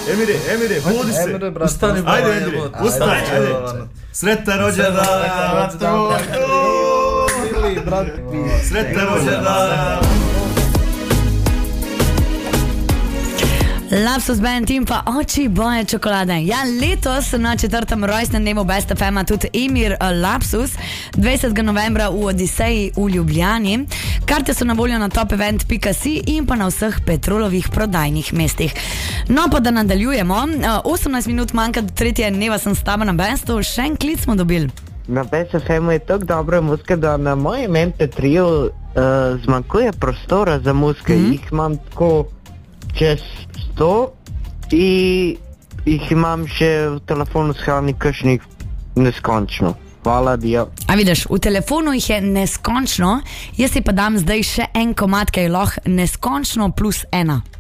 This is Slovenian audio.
Emire, budi se. Ustani, Ajde, Emire, ustani, ajde. Sretan rođendan. Sretan rođendan. Lapsus Band in pa Oči boje čokolade. Ja, letos na 4. rojstnem dnevu Best FM-a tudi Emir Lapsus, 20. novembra v Odiseji v Ljubljani. Karte so na voljo na topevent.si in pa na vseh Petrolovih prodajnih mestih. No, pa da nadaljujemo. 18 minut manjka do 3. dneva sem s tabo na Bestu. Še en klic smo dobili. Na Best FM-u je tako dobra muzika, da na mojem MP3-ju zmanjkuje prostora za muzike. Jih imam tako čez 100 in jih imam še v telefonu shranjenih kakšnih neskončno. Hvala, dio. A vidiš, v telefonu jih je neskončno, jaz si pa dam zdaj še en komad, ki je lahko neskončno plus 1.